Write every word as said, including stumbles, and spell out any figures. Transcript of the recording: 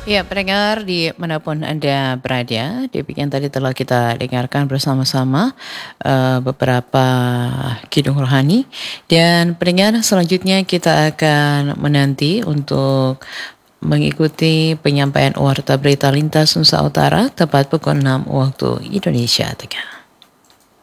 Ya, pendengar di manapun Anda berada, demikian tadi telah kita dengarkan bersama-sama uh, beberapa kidung rohani, dan pendengar selanjutnya kita akan menanti untuk mengikuti penyampaian warta berita lintas Nusa Utara tepat pukul enam waktu Indonesia Tengah.